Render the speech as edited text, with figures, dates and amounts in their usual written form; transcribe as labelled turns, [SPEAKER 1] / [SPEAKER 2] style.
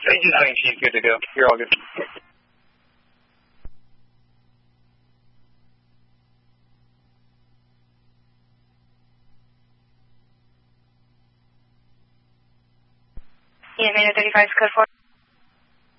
[SPEAKER 1] I think she's good to go. You're all good.
[SPEAKER 2] EMA 35 code 4.